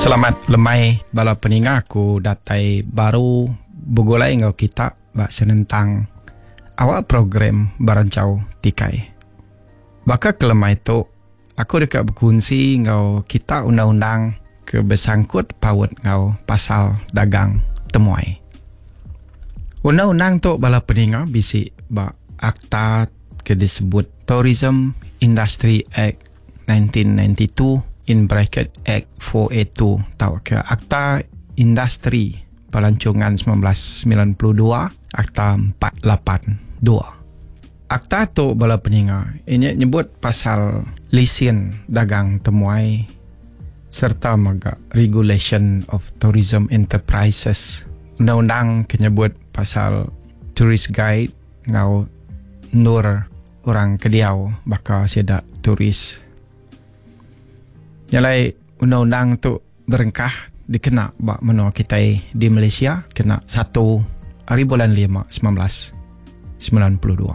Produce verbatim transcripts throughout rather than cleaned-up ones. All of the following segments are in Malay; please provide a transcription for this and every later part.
Selamat lemai bala peninga aku datai baru begulai ngau kita bak senentang awak program barancau tikai. Baka kelemai tu aku dekat berkunci ngau kita undang-undang ke bersangkut paut ngau pasal dagang temuai. Undang-undang tu bala peninga bisi bak akta ke disebut Tourism Industry Act nineteen ninety-two in bracket Act four eighty-two tau ke Akta Industri Pelancongan nineteen ninety-two, Akta four eighty-two. Akta tu bala peninga ini nyebut pasal lesen dagang temuai serta maga Regulation of Tourism Enterprises. Undang-undang kenyebut pasal Tourist Guide ngau nur orang kediau bakal sedak turis. Nyalai undang-undang tu berengkah dikena bak menua kita di Malaysia kena satu hari bulan lima nineteen ninety-two.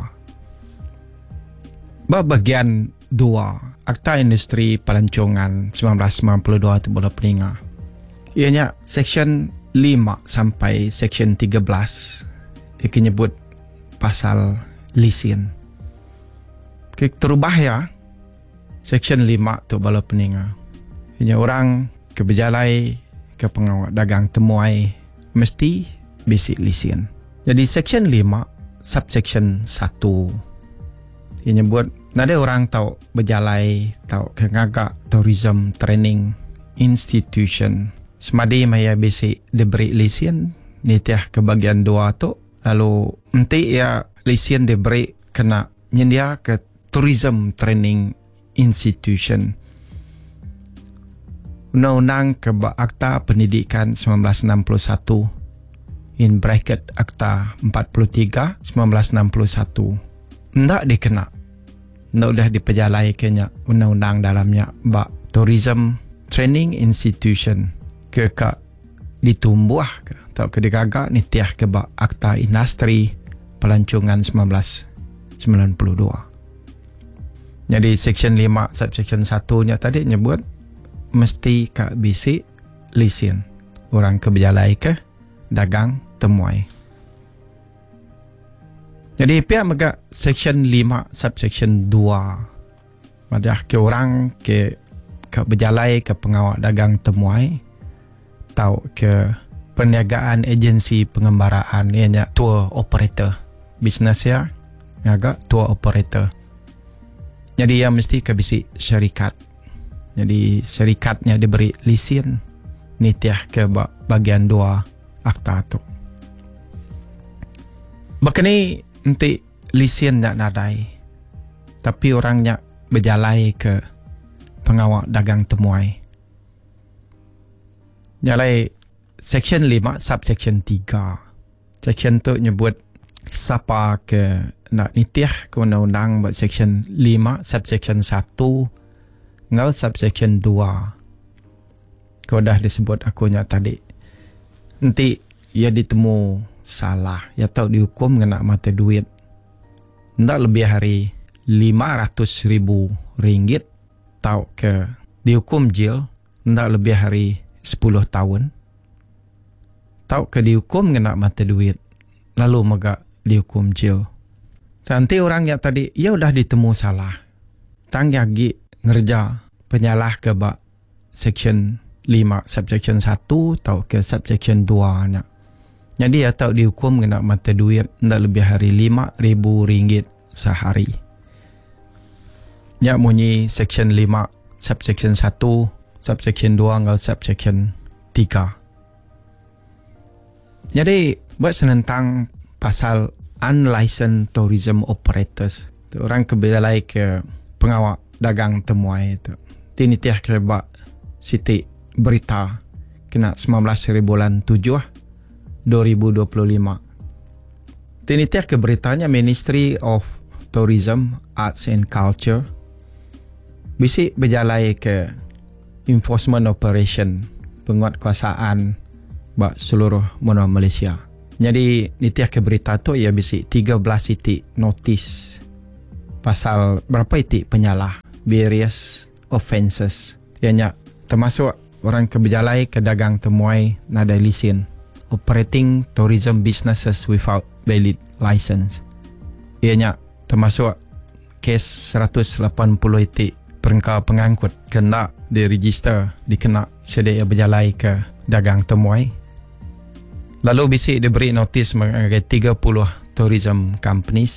Bak bagian dua Akta Industri Pelancongan nineteen ninety-two tu bola peninga. Ianya section lima sampai section thirteen ia nyebut pasal lesen. Kek terubah ya section lima tu bala peninga. Hanya orang ke berjalai ke pengawal dagang temuai mesti basic lesen. Jadi section lima subsection one ia nyebut nada orang tahu berjalai tahu ke ngagak tourism training institution semadi maya basic diberi lesen nitiah ke bagian dua tu lalu nanti ya lesen diberi kena nyendia ke tourism training institution. Undang-undang ke Akta Pendidikan nineteen sixty-one in bracket Akta forty-three nineteen sixty-one ndak dikena ndak dah diperjalai kenya undang-undang dalamnya bak tourism training institution ke kak ditumbuh ke atau ke digagak nitiah ke bak Akta Industri Pelancongan nineteen ninety-two. Jadi section lima subsection one nya tadi nyebut mesti kak bisi lesen orang ke berjalai ke dagang temuai. Jadi pihak mega section lima subsection two madah ke orang ke ke berjalai ke pengawal dagang temuai tau ke perniagaan agensi pengembaraan ianya tour operator bisnes ya agak tour operator. Jadi ia mesti ke bisi syarikat. Jadi syarikatnya diberi lesen nitiah ke bagian dua akta tu. Bakani nanti lesen nak nadai. Tapi orangnya berjalai ke pengawal dagang temuai. Nyalai section lima subsection three. Section tu nyebut siapa ke nak nitiah ke undang-undang buat section lima subsection one ngau subsection two. Kau dah disebut akunya tadi. Nanti ia ditemu salah, ia tahu dihukum kena mata duit. Ndak lebih hari lima ratus ribu ringgit tahu ke dihukum jail ndak lebih hari sepuluh tahun. Tahu ke dihukum kena mata duit lalu maga dihukum jail. Nanti orang yang tadi ia udah ditemu salah. Tang yagi ngerja penyalah ke bak section lima subsection one atau ke subsection two nya. Jadi ya tahu dihukum kena mata duit ndak lebih hari lima ribu ringgit sehari. Ya munyi section lima subsection one, subsection two ngau subsection three. Jadi buat senentang pasal unlicensed tourism operators. Tu orang kebalai ke pengawal dagang temuai itu. Tini tiah kebak siti berita kena nineteen bulan tujuh dua ribu dua puluh lima. Tini tiah ke beritanya Ministry of Tourism, Arts and Culture bisi berjalai ke enforcement operation penguatkuasaan bak seluruh menua Malaysia. Jadi nitiah ke berita tu ia bisi thirteen titik notis pasal berapa itik penyalah various offences. Ianya termasuk orang ke berjalai ke dagang temuai nada lisin. Operating tourism businesses without valid license. Ianya termasuk kes seratus lapan puluh itik perengkau pengangkut kena diregister, dikena sedia berjalai ke dagang temuai. Lalu bisik diberi notis mengenai tiga puluh tourism companies